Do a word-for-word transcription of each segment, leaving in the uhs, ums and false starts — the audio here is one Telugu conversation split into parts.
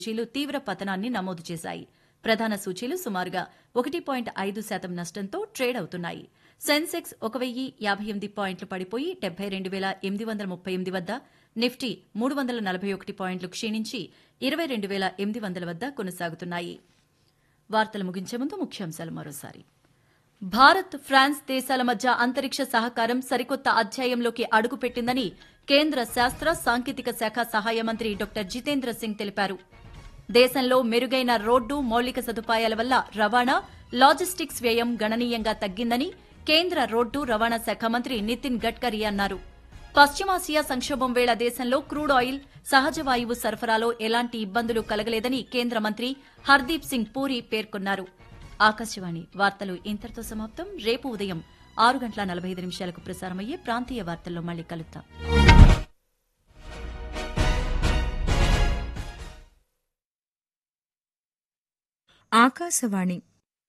సూచీలు తీవ్ర పతనాన్ని నమోదు చేశాయి. ప్రధాన సూచీలు సుమారుగా ఒకటి పాయింట్ ఐదు శాతం నష్టంతో ట్రేడ్ అవుతున్నాయి. సెన్సెక్స్ ఒక వెయ్యి యాభై ఎనిమిది పాయింట్లు పడిపోయి డెబ్బై రెండు వేల ఎనిమిది వందల ముప్పై ఎనిమిది వద్ద, నిఫ్టీ మూడు వందల నలభై ఒకటి పాయింట్లు క్షీణించి ఇరవై రెండు వేల ఎనిమిది వందల వద్ద కొనసాగుతున్నాయి. వార్తలు ముగించే ముందు ముఖ్యాంశాలు మరోసారి. భారత్, ఫ్రాన్స్ దేశాల మధ్య అంతరిక్ష సహకారం సరికొత్త అధ్యాయంలోకి అడుగుపెట్టిందని కేంద్ర శాస్త్ర సాంకేతిక శాఖ సహాయ మంత్రి డాక్టర్ జితేంద్ర సింగ్ తెలిపారు. దేశంలో మెరుగైన రోడ్డు మౌలిక సదుపాయాల వల్ల రవాణా, లాజిస్టిక్స్ వ్యయం గణనీయంగా తగ్గిందని కేంద్ర రోడ్డు రవాణా శాఖ మంత్రి నితిన్ గడ్కరీ అన్నారు. పశ్చిమాసియా సంక్షోభం వేళ దేశంలో క్రూడ్ ఆయిల్, సహజ వాయువు సరఫరాలో ఎలాంటి ఇబ్బందులు కలగలేదని కేంద్ర మంత్రి హర్దీప్ సింగ్ పూరి పేర్కొన్నారు. ఆకాశవాణి వార్తలు ఇంతటితో సమాప్తం. రేపు ఉదయం ఆరు గంటల నలభై ఐదు నిమిషాలకు ప్రసారమయ్యే ప్రాంతీయ వార్తల్లో మళ్లీ కలుద్దాం. ఆకాశవాణి.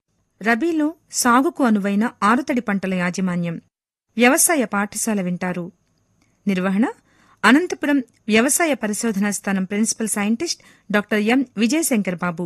రబీలో సాగుకు అనువైన ఆరుతడి పంటల యాజమాన్యం వ్యవసాయ పాఠశాల వింటారు. నిర్వహణ అనంతపురం వ్యవసాయ పరిశోధనా స్థానం principal scientist doctor M Vijayashankar బాబు.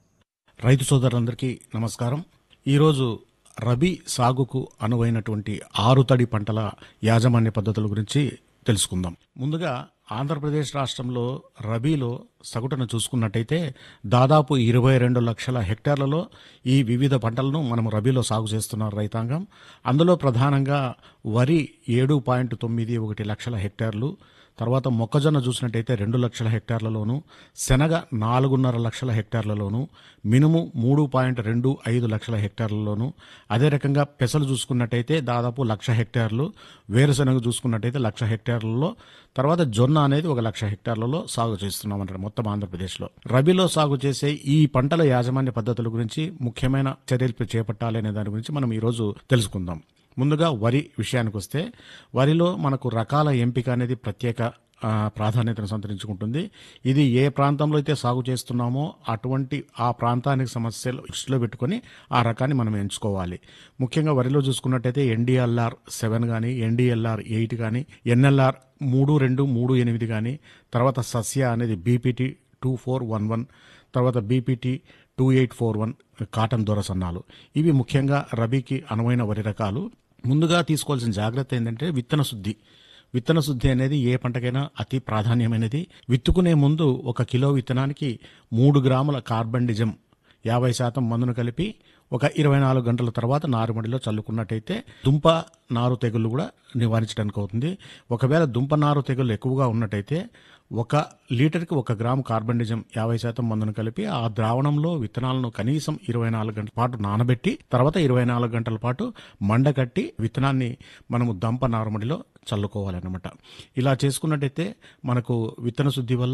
రైతు సోదరులందరికీ నమస్కారం. ఈరోజు రబీ సాగుకు అనువైనటువంటి ఆరుతడి పంటల యాజమాన్య పద్ధతుల గురించి తెలుసుకుందాం. ముందుగా ఆంధ్రప్రదేశ్ రాష్ట్రంలో రబీలో సగటును చూసుకున్నట్టయితే దాదాపు ఇరవై రెండు లక్షల హెక్టార్లలో ఈ వివిధ పంటలను మనం రబీలో సాగు చేస్తున్నారు రైతాంగం. అందులో ప్రధానంగా వరి ఏడు పాయింట్ తొమ్మిది ఒకటి లక్షల హెక్టార్లు, తర్వాత మొక్కజొన్న చూసినట్టయితే రెండు లక్షల హెక్టార్లలోను, శనగ నాలుగున్నర లక్షల హెక్టార్లలోను, మినుము మూడు పాయింట్ రెండు ఐదు లక్షల హెక్టార్లలోను, అదే రకంగా పెసలు చూసుకున్నట్టయితే దాదాపు లక్ష హెక్టార్లు, వేరుశనగ చూసుకున్నట్టయితే లక్ష హెక్టార్లలో, తర్వాత జొన్న అనేది ఒక లక్ష హెక్టార్లలో సాగు చేస్తున్నామంటారు మొత్తం ఆంధ్రప్రదేశ్లో. రబీలో సాగు చేసే ఈ పంటల యాజమాన్య పద్ధతుల గురించి, ముఖ్యమైన చర్యలు చేపట్టాలి అనే దాని గురించి మనం ఈరోజు తెలుసుకుందాం. ముందుగా వరి విషయానికి వస్తే, వరిలో మనకు రకాల ఎంపిక అనేది ప్రత్యేక ప్రాధాన్యతను సంతరించుకుంటుంది. ఇది ఏ ప్రాంతంలో అయితే సాగు చేస్తున్నామో అటువంటి ఆ ప్రాంతానికి సమస్యలు దృష్టిలో పెట్టుకుని ఆ రకాన్ని మనం ఎంచుకోవాలి. ముఖ్యంగా వరిలో చూసుకున్నట్టయితే ఎన్డీఎల్ఆర్ సెవెన్ కానీ, ఎన్డీఎల్ఆర్ ఎయిట్ కానీ, ఎన్ఎల్ఆర్ మూడు రెండు మూడు ఎనిమిది కానీ, తర్వాత సస్య అనేది BPT two four one one, తర్వాత BPT two eight four one cotton దొరసన్నాలు, ఇవి ముఖ్యంగా రబీకి అనువైన వరి రకాలు. ముందుగా తీసుకోవాల్సిన జాగ్రత్త ఏంటంటే విత్తన శుద్ధి. విత్తన శుద్ధి అనేది ఏ పంటకైనా అతి ప్రాధాన్యమైనది. విత్తుకునే ముందు ఒక కిలో విత్తనానికి మూడు గ్రాముల కార్బండిజం యాభై శాతం మందును కలిపి ఒక ఇరవై నాలుగు గంటల తర్వాత నారుమడిలో చల్లుకున్నట్టయితే దుంప నారు తెగులు కూడా నివారించడానికి అవుతుంది. ఒకవేళ దుంప నారు తెగులు ఎక్కువగా ఉన్నట్టయితే ఒక లీటర్కి ఒక గ్రాము కార్బండిజం యాభై శాతం మందును కలిపి ఆ ద్రావణంలో విత్తనాలను కనీసం ఇరవై నాలుగు గంటల పాటు నానబెట్టి తర్వాత ఇరవై నాలుగు గంటల పాటు మండకట్టి విత్తనాన్ని మనము దంప నారుమడిలో చల్లుకోవాలన్నమాట. ఇలా చేసుకున్నట్టయితే మనకు విత్తన శుద్ధి వల్ల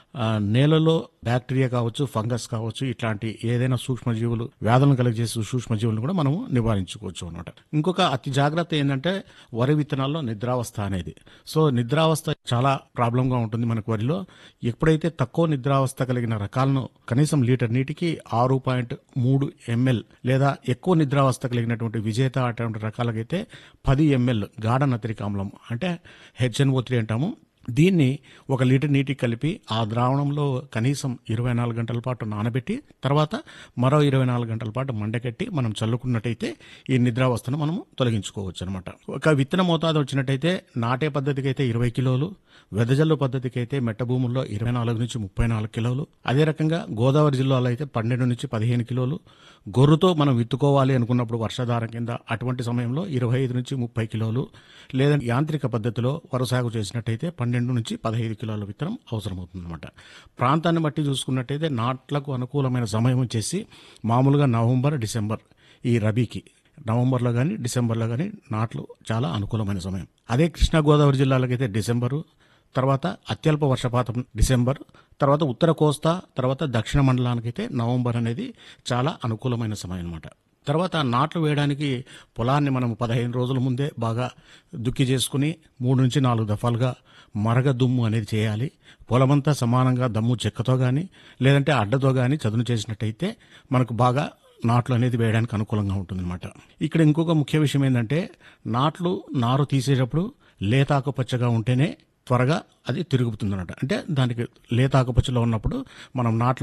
నేలలో బ్యాక్టీరియా కావచ్చు, ఫంగస్ కావచ్చు, ఇట్లాంటి ఏదైనా సూక్ష్మజీవులు వ్యాధులను కలిగజేసే సూక్ష్మజీవులను కూడా మనము నివారించుకోవచ్చు అనమాట. ఇంకొక అతి జాగ్రత్త ఏంటంటే వరి విత్తనాల్లో నిద్రావస్థ అనేది. సో నిద్రావస్థ చాలా ప్రాబ్లంగా ఉంటుంది మనకు వరిలో. ఎప్పుడైతే తక్కువ నిద్రావస్థ కలిగిన రకాలను కనీసం లీటర్ నీటికి ఆరు పాయింట్ మూడు ఎంఎల్ లేదా ఎక్కువ నిద్రావస్థ కలిగినటువంటి విజేత అటువంటి రకాలకైతే పది ఎంఎల్ గాఢ నత్రిక ఆమ్లం అంటే హెచ్ఎన్ఓ త్రీ అంటాము, దీన్ని ఒక లీటర్ నీటికి కలిపి ఆ ద్రావణంలో కనీసం ఇరవై నాలుగు గంటల పాటు నానబెట్టి తర్వాత మరో ఇరవై నాలుగు గంటల పాటు మండకట్టి మనం చల్లుకున్నట్టయితే ఈ నిద్రావస్థను మనము తొలగించుకోవచ్చు అనమాట. ఒక విత్తన మోతాదు వచ్చినట్టయితే నాటే పద్ధతికి అయితే ఇరవై కిలోలు, వెదజల్లు పద్ధతికి అయితే మెట్ట భూముల్లో ఇరవై నాలుగు నుంచి ముప్పై నాలుగు కిలోలు, అదే రకంగా గోదావరి జిల్లాలో అయితే పన్నెండు నుంచి పదిహేను కిలోలు, గొర్రుతో మనం విత్తుకోవాలి అనుకున్నప్పుడు వర్షాధారం కింద అటువంటి సమయంలో ఇరవై ఐదు నుంచి ముప్పై కిలోలు, లేదా యాంత్రిక పద్ధతిలో వరి సాగు చేసినట్టయితే పన్నెండు నుంచి పదహైదు కిలోల విత్తనం అవసరమవుతుందన్నమాట. ప్రాంతాన్ని బట్టి చూసుకున్నట్టయితే నాట్లకు అనుకూలమైన సమయం వచ్చేసి మామూలుగా నవంబర్, డిసెంబర్ ఈ రబీకి నవంబర్లో కానీ డిసెంబర్లో కానీ నాట్లు చాలా అనుకూలమైన సమయం. అదే కృష్ణా గోదావరి జిల్లాలకైతే డిసెంబరు, తర్వాత అత్యల్ప వర్షపాతం డిసెంబర్, తర్వాత ఉత్తర కోస్తా, తర్వాత దక్షిణ మండలానికైతే నవంబర్ అనేది చాలా అనుకూలమైన సమయం అన్నమాట. తర్వాత నాట్లు వేయడానికి పొలాన్ని మనం పదిహేను రోజుల ముందే బాగా దుక్కి చేసుకుని మూడు నుంచి నాలుగు దఫాలుగా మరగ దుమ్ము అనేది చేయాలి. పొలమంతా సమానంగా దమ్ము చెక్కతో కానీ లేదంటే అడ్డతో కానీ చదును చేసినట్టయితే మనకు బాగా నాట్లు అనేది వేయడానికి అనుకూలంగా ఉంటుందన్నమాట. ఇక్కడ ఇంకొక ముఖ్య విషయం ఏంటంటే నాట్లు నారు తీసేటప్పుడు లేతాకు పచ్చగా ఉంటేనే త్వరగా అది తిరుగుతుందన్నమాట. అంటే దానికి లేత ఆకుపచ్చలో ఉన్నప్పుడు మనం నాట్లు